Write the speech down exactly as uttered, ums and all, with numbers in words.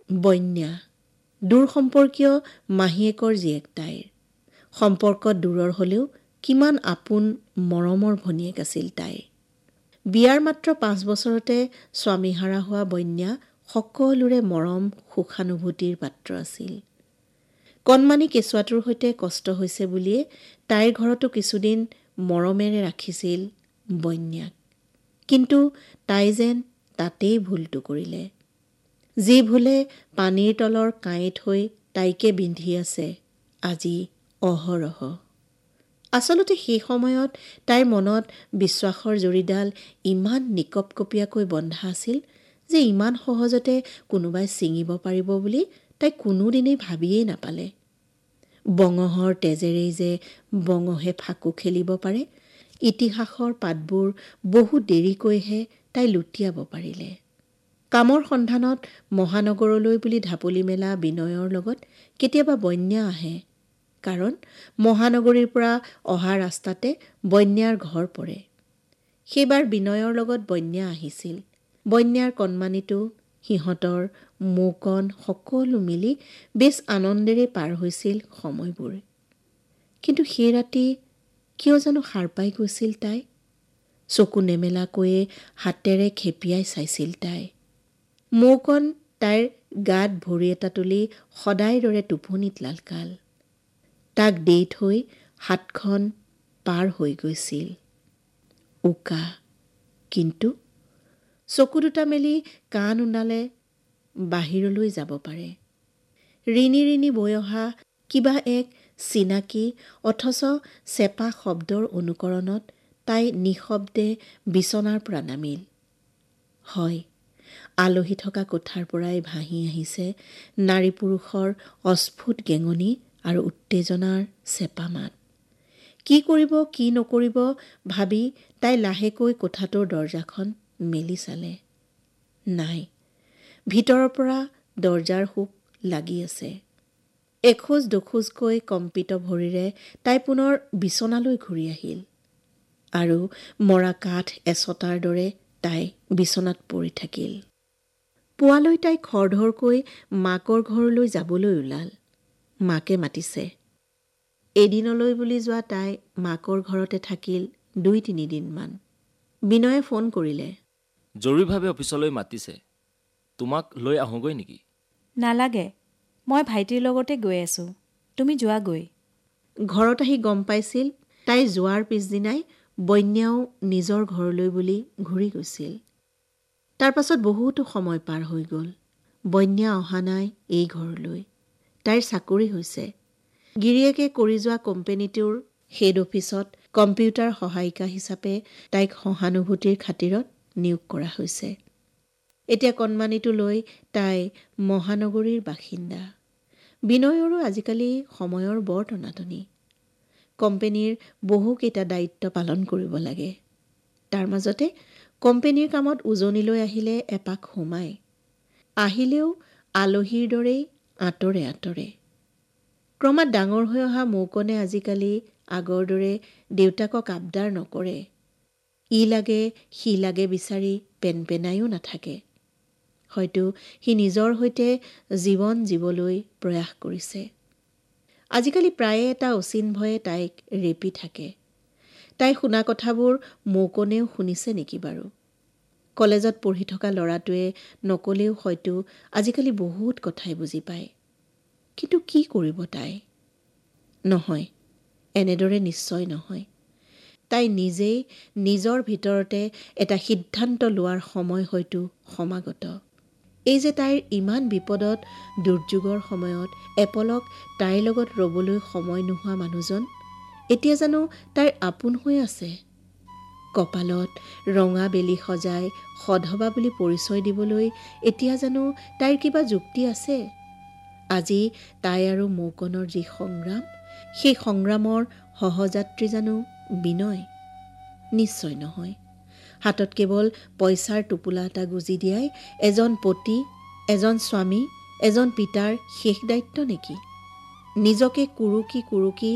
বন্যা দূৰ সম্পৰ্কীয় মাহীয়েকৰ জীয়েক তাইৰ। সম্পৰ্কত দূৰৰ হ'লেও কিমান আপোন মৰমৰ ভনীয়েক আছিল তাইৰ। বিয়াৰ মাত্ৰ পাঁচ বছৰতে স্বামীহাৰা হোৱা বন্যা সকলোৰে মৰম সুখানুভূতিৰ পাত্ৰ আছিল। কণমানি কেঁচুৱাটোৰ সৈতে কষ্ট হৈছে বুলিয়ে তাইৰ ঘৰতো কিছুদিন মৰমেৰে ৰাখিছিল বন্যাক। কিন্তু তাই যেন তাতেই ভুলটো কৰিলে। যি ভুলে পানীৰ তলৰ কাঁইট হৈ তাইকে বিন্ধি আছে আজি অহৰহ। আচলতে সেই সময়ত তাইৰ মনত বিশ্বাসৰ জৰীডাল ইমান নিকপকপীয়াকৈ বন্ধা আছিল যে ইমান সহজতে কোনোবাই ছিঙিব পাৰিব বুলি তাই কোনোদিনেই ভাবিয়েই নাপালে। বঙহৰ তেজেৰেই যে বঙহে ফাকু খেলিব পাৰে, ইতিহাসৰ পাতবোৰ বহু দেৰিকৈহে তাই লুটিয়াব পাৰিলে। কামৰ সন্ধানত মহানগৰলৈ বুলি ঢাপলি মেলা বিনয়ৰ লগত কেতিয়াবা বন্যা আহে, কাৰণ মহানগৰীৰ পৰা অহা ৰাস্তাতে বন্যাৰ ঘৰ পৰে। সেইবাৰ বিনয়ৰ লগত বন্যা আহিছিল। বন্যাৰ কণমানিটো, সিহঁতৰ মোকণ সকলো মিলি বেছ আনন্দেৰে পাৰ হৈছিল সময়বোৰ। কিন্তু সেই ৰাতি কিয় জানো সাৰ পাই গৈছিল তাই। চকু নেমেলাকৈয়ে হাতেৰে খেপিয়াই চাইছিল তাই। মৌকণ তাইৰ গাত ভৰি এটা তুলি সদায় দৰে টোপনিত লালকাল। তাক দি থৈ হাতখন পাৰ হৈ গৈছিল উকা। কিন্তু চকু দুটা মেলি কাণ উনালে বাহিৰলৈ যাব পাৰে। ৰিণি ৰিণি বৈ অহা কিবা এক চিনাকি অথচ চেপা শব্দৰ অনুকৰণত তাই নিঃশব্দে বিচনাৰ পৰা নামিল। হয়, আলহী থকা কোঠাৰ পৰাই ভাহি আহিছে নাৰী পুৰুষৰ অস্ফুট গেঙনি আৰু উত্তেজনাৰ চেপা মাত। কি কৰিব কি নকৰিব ভাবি তাই লাহেকৈ কোঠাটোৰ দৰজাখন মেলি চালে। নাই, ভিতৰৰ পৰা দৰজাৰ হুক লাগি আছে। এখোজ দুখোজকৈ কম্পিত ভৰিৰে তাই পুনৰ বিচনালৈ ঘূৰি আহিল আৰু মৰা কাঠ এচটাৰ দৰে তাই বিচনাত পৰি থাকিল। পুৱালৈ তাই খৰধৰকৈ মাকৰ ঘৰলৈ যাবলৈ ওলাল। মাকে মাতিছে। এদিনলৈ বুলি যোৱা তাই মাকৰ ঘৰতে থাকিল দুই তিনিদিনমান। বিনয়ে ফোন কৰিলে। জৰুৰীভাৱে অফিচলৈ মাতিছে, তোমাক লৈ আহোঁগৈ নেকি? নালাগে, মই ভাইটিৰ লগতে গৈ আছোঁ, তুমি যোৱাগৈ। ঘৰত আহি গম পাইছিল তাই যোৱাৰ পিছদিনাই বন্যাও নিজৰ ঘৰলৈ বুলি ঘূৰি গৈছিল। তাৰ পাছত বহুতো সময় পাৰ হৈ গ'ল। বন্যা অহা নাই এই ঘৰলৈ। তাইৰ চাকৰি হৈছে। গিৰিয়েকে কৰি যোৱা কোম্পেনীটোৰ হেড অফিচত কম্পিউটাৰ সহায়িকা হিচাপে তাইক সহানুভূতিৰ খাতিৰত নিয়োগ কৰা হৈছে। এতিয়া কণমানিটো লৈ তাই মহানগৰীৰ বাসিন্দা। বিনয়ৰো আজিকালি সময়ৰ বৰ টনাটনি। কোম্পেনীৰ বহুকেইটা দায়িত্ব পালন কৰিব লাগে। তাৰ মাজতে কোম্পেনীৰ কামত উজনিলৈ আহিলে এপাক সোমায়। আহিলেও আলহীৰ দৰেই আঁতৰে আঁতৰে। ক্ৰমাৎ ডাঙৰ হৈ অহা মৌকণে আজিকালি আগৰ দৰে দেউতাকক আবদাৰ নকৰে। ই লাগে সি লাগে বিচাৰি পেনপেনায়ো নাথাকে। হয়তো সি নিজৰ সৈতে জীৱন জীবলৈ প্ৰয়াস কৰিছে। আজিকালি প্ৰায়ে এটা অচিন ভয়ে তাইক ৰেপি থাকে। তাই শুনা কথাবোৰ মৌকণেও শুনিছে নেকি বাৰু? কলেজত পঢ়ি থকা ল'ৰাটোৱে নকলেও হয়তো আজিকালি বহুত কথাই বুজি পায়। কিন্তু কি কৰিব তাই? নহয়, এনেদৰে নিশ্চয় নহয়। তাই নিজেই নিজৰ ভিতৰতে এটা সিদ্ধান্ত লোৱাৰ সময় হয়তো সমাগত। এই যে তাইৰ ইমান বিপদত দুৰ্যোগৰ সময়ত এপলক তাইৰ লগত ৰ'বলৈ সময় নোহোৱা মানুহজন এতিয়া জানো তাইৰ আপোন হৈ আছে। কপালত ৰঙা বেলি সজাই সধবা বুলি পৰিচয় দিবলৈ এতিয়া জানো তাইৰ কিবা যুক্তি আছে? আজি তাই আৰু মৌকণৰ যি সংগ্ৰাম, সেই সংগ্ৰামৰ সহযাত্ৰী জানো বিনয়? নিশ্চয় নহয়। হাতত কেৱল পইচাৰ টোপোলা এটা গুজি দিয়াই এজন পতি, এজন স্বামী, এজন পিতাৰ শেষ দায়িত্ব নেকি? নিজকে কুৰুকি কুৰুকি